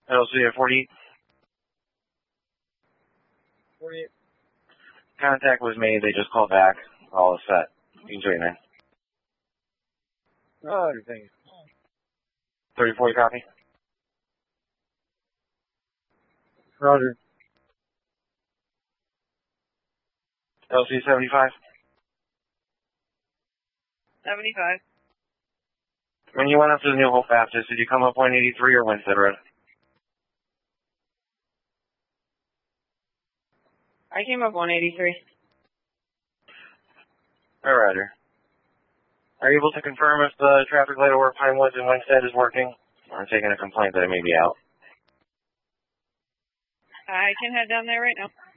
LC at 48. 48. Contact was made. They just called back. All is set. Enjoy, man. Oh, thank you. 3040 copy. Roger. LC 75. 75. When you went up to the New Hope Baptist, did you come up 183 or Winstead Road? I came up 183. All right. Are you able to confirm if the traffic light over Pinewoods and Winstead is working? I'm taking a complaint that it may be out. I can head down there right now.